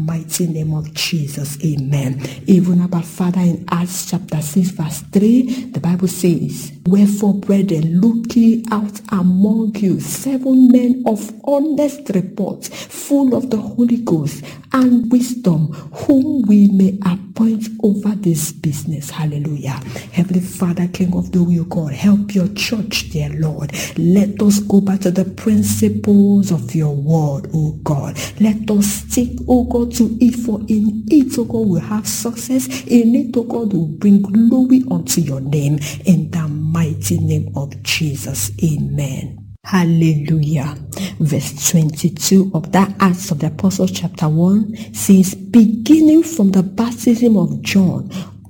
Mighty name of Jesus, amen. Even about Father, in Acts chapter 6 verse 3, the Bible says, wherefore, brethren, look ye out among you 7 men of honest report, full of the Holy Ghost and wisdom, whom we may appoint over this business. Hallelujah. Heavenly Father, King of the will, God, help your church, dear Lord. Let us go back to the principles of your word, oh God. Let us stick, oh God, to it, for in it, oh God, we'll have success. In it, oh God, will bring glory unto your name. In the mighty name of Jesus, amen. Hallelujah. Verse 22 of that Acts of the Apostles chapter 1 says, beginning from the baptism of John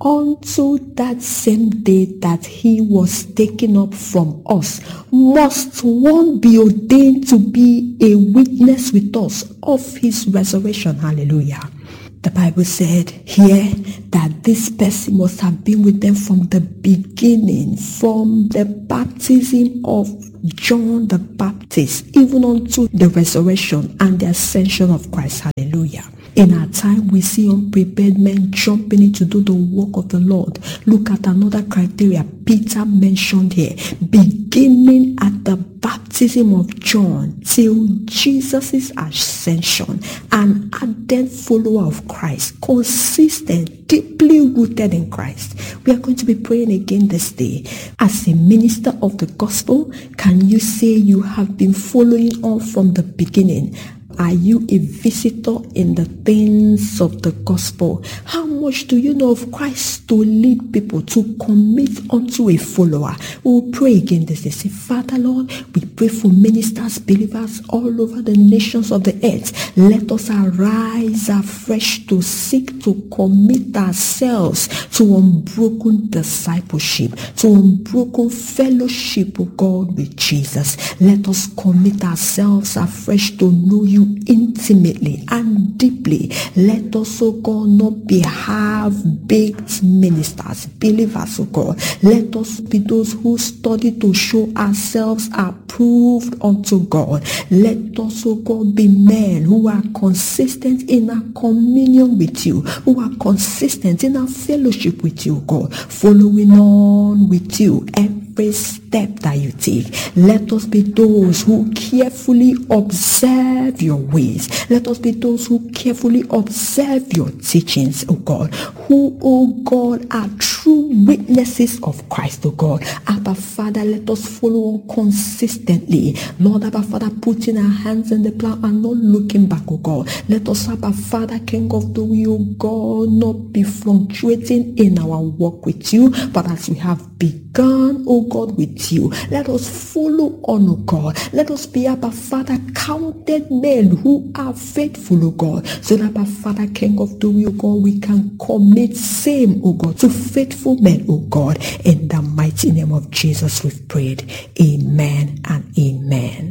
unto that same day that he was taken up from us, must one be ordained to be a witness with us of his resurrection. Hallelujah. The Bible said here that this person must have been with them from the beginning, from the baptism of John the Baptist, even unto the resurrection and the ascension of Christ. Hallelujah. In our time, we see unprepared men jumping in to do the work of the Lord. Look at another criteria Peter mentioned here. Beginning at the baptism of John till Jesus' ascension, an ardent follower of Christ, consistent, deeply rooted in Christ. We are going to be praying again this day. As a minister of the gospel, can you say you have been following on from the beginning? Are you a visitor in the things of the gospel? How much do you know of Christ to lead people to commit unto a follower? We'll pray again this day. Say, Father, Lord, we pray for ministers, believers all over the nations of the earth. Let us arise afresh to seek to commit ourselves to unbroken discipleship, to unbroken fellowship of God with Jesus. Let us commit ourselves afresh to know you intimately and deeply. Let us, oh God, not be half-baked ministers, believers, oh God. Let us be those who study to show ourselves approved unto God. Let us, oh God, be men who are consistent in our communion with you, who are consistent in our fellowship with you, God, following on with you every step that you take. Let us be those who carefully observe your ways. Let us be those who carefully observe your teachings, oh God, who, oh God, are true witnesses of Christ, oh God. Abba Father, let us follow on consistently. Lord, Abba Father, putting our hands in the plow and not looking back, oh God. Let us, Abba Father, King of the will, oh God, not be fluctuating in our walk with you, but as we have begun, oh God, with you, let us follow on, oh God. Let us be, Abba Father, counted men who are faithful, oh God, so that, Abba Father, King of the will, oh God, we can commit same, oh God, to faithful men, oh God. In the mighty name of Jesus we've prayed. Amen and amen.